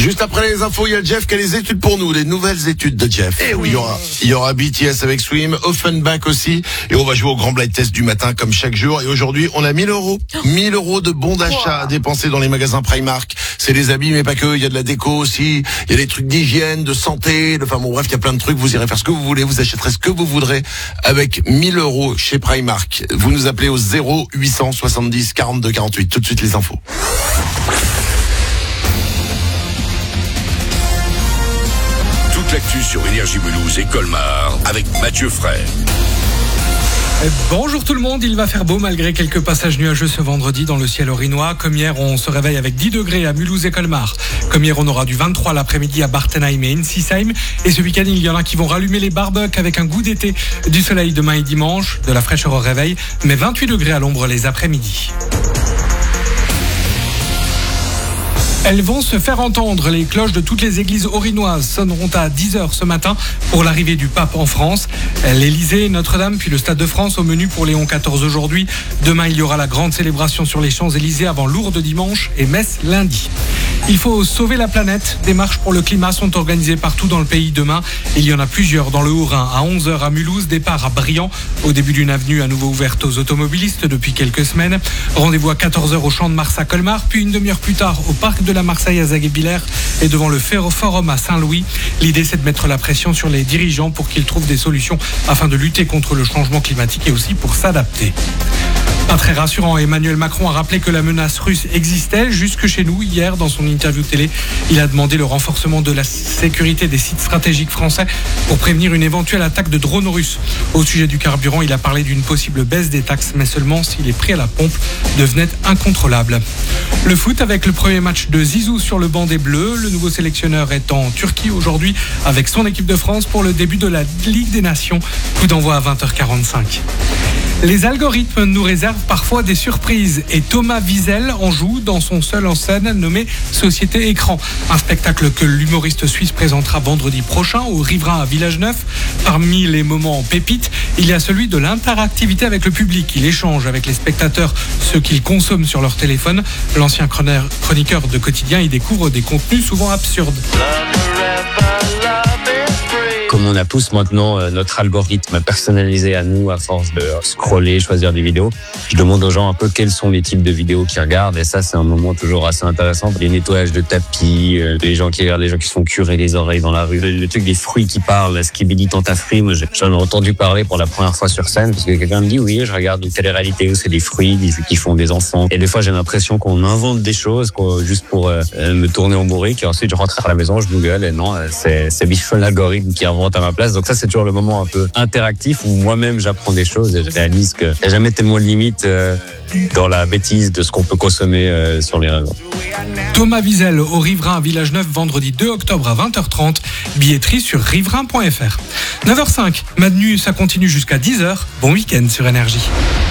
Juste après les infos, il y a Jeff qui a les études pour nous, les nouvelles études de Jeff. Et oui. Il y aura BTS avec Swim, Offenbach aussi, et on va jouer au grand blind test du matin comme chaque jour. Et aujourd'hui, on a 1000 euros. 1000 euros de bons d'achat à dépenser dans les magasins Primark. C'est les habits, mais pas que. Il y a de la déco aussi. Il y a des trucs d'hygiène, de santé. Enfin bon, bref, il y a plein de trucs. Vous irez faire ce que vous voulez. Vous achèterez ce que vous voudrez avec 1000 euros chez Primark. Vous nous appelez au 0870 42 48. Tout de suite les infos. Toute l'actu sur Énergie Mulhouse et Colmar avec Mathieu Frey. Bonjour tout le monde, il va faire beau malgré quelques passages nuageux ce vendredi dans le ciel orinois. Comme hier, on se réveille avec 10 degrés à Mulhouse et Colmar. Comme hier, on aura du 23 l'après-midi à Bartenheim et Ensisheim. Et ce week-end, il y en a qui vont rallumer les barbecues avec un goût d'été. Du soleil demain et dimanche, de la fraîcheur au réveil, mais 28 degrés à l'ombre les après-midi. Elles vont se faire entendre. Les cloches de toutes les églises orinoises sonneront à 10h ce matin pour l'arrivée du pape en France. L'Élysée, Notre-Dame, puis le Stade de France au menu pour Léon XIV aujourd'hui. Demain, il y aura la grande célébration sur les Champs-Élysées avant Lourdes dimanche et Metz lundi. Il faut sauver la planète. Des marches pour le climat sont organisées partout dans le pays demain. Il y en a plusieurs dans le Haut-Rhin. À 11h à Mulhouse, départ à Briand, au début d'une avenue à nouveau ouverte aux automobilistes depuis quelques semaines. Rendez-vous à 14h au Champ de Mars à Colmar, puis une demi-heure plus tard au Parc de la Marseille à Zaguet-Billère et devant le Forum à Saint-Louis. L'idée, c'est de mettre la pression sur les dirigeants pour qu'ils trouvent des solutions afin de lutter contre le changement climatique et aussi pour s'adapter. Pas très rassurant, Emmanuel Macron a rappelé que la menace russe existait jusque chez nous. Hier, dans son interview télé, il a demandé le renforcement de la sécurité des sites stratégiques français pour prévenir une éventuelle attaque de drones russes. Au sujet du carburant, il a parlé d'une possible baisse des taxes, mais seulement si les prix à la pompe devenaient incontrôlables. Le foot avec le premier match de Zizou sur le banc des Bleus. Le nouveau sélectionneur est en Turquie aujourd'hui avec son équipe de France pour le début de la Ligue des Nations. Coup d'envoi à 20h45. Les algorithmes nous réservent parfois des surprises et Thomas Wiesel en joue dans son seul en scène nommé Société Écran. Un spectacle que l'humoriste suisse présentera vendredi prochain au Riverain à Village-Neuf. Parmi les moments en pépite, il y a celui de l'interactivité avec le public. Il échange avec les spectateurs ce qu'ils consomment sur leur téléphone. L'ancien chroniqueur de Quotidien y découvre des contenus souvent absurdes. Comme on a tous maintenant notre algorithme personnalisé à nous à force de scroller, choisir des vidéos, je demande aux gens un peu quels sont les types de vidéos qu'ils regardent et ça c'est un moment toujours assez intéressant. Les nettoyages de tapis, les gens qui regardent, les gens qui se font curer les oreilles dans la rue, le truc des fruits qui parlent, ce qui bédit tant ta frime, j'en ai entendu parler pour la première fois sur scène parce que quelqu'un me dit oui je regarde une télé-réalité où c'est des fruits qui font des enfants et des fois j'ai l'impression qu'on invente des choses juste pour me tourner en bourrique et ensuite je rentre à la maison, je google et non c'est Bichon l'algorithme qui invente à ma place. Donc ça c'est toujours le moment un peu interactif où moi-même j'apprends des choses et je réalise qu'il n'y a jamais tellement de limites dans la bêtise de ce qu'on peut consommer sur les réseaux. Thomas Wiesel au Riverain à Village-Neuf vendredi 2 octobre à 20h30. Billetterie sur riverain.fr. 9h05, Mad Nu, ça continue jusqu'à 10h. Bon week-end sur Énergie.